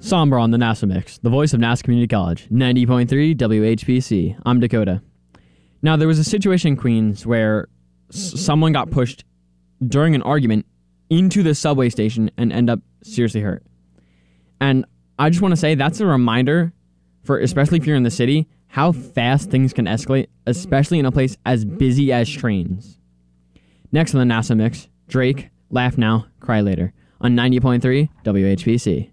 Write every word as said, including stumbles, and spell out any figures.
Somber on the NASA Mix, the voice of NASA Community College, ninety point three W H P C. I'm Dakota. Now, there was a situation in Queens where s- someone got pushed during an argument into the subway station and ended up seriously hurt. And I just want to say that's a reminder for, especially if you're in the city, how fast things can escalate, especially in a place as busy as trains. Next on the NASA Mix, Drake, Laugh Now, Cry Later, on ninety point three W H P C.